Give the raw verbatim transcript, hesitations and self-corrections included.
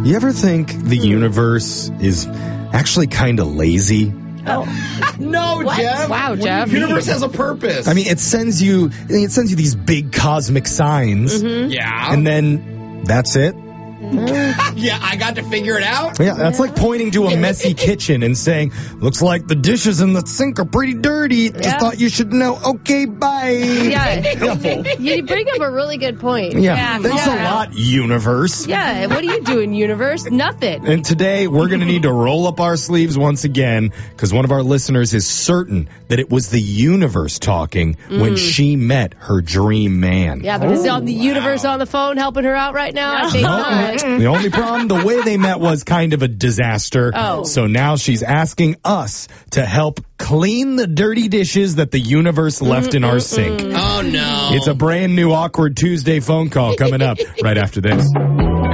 You ever think the universe is actually kind of lazy? Oh. No, What? Jeff. Wow, Jeff. The universe has a purpose. I mean, it sends you it sends you these big cosmic signs, Mm-hmm. yeah. and then that's it. yeah, I got to figure it out. Yeah, that's like pointing to a messy kitchen and saying, "Looks like the dishes in the sink are pretty dirty. Just Yeah. thought you should know. Okay, bye." Yeah. You bring up a really good point. Yeah, Yeah. thanks Yeah. a lot, universe. Yeah, what are you doing, universe? Nothing. And today, we're going to need to roll up our sleeves once again because one of our listeners is certain that it was the universe talking when she met her dream man. Yeah, but is the, the universe on the phone helping her out right now? I think not. The only problem, the way they met was kind of a disaster. Oh. So now she's asking us to help clean the dirty dishes that the universe left in our sink. Oh, no. It's a brand new Awkward Tuesday phone call coming up right after this.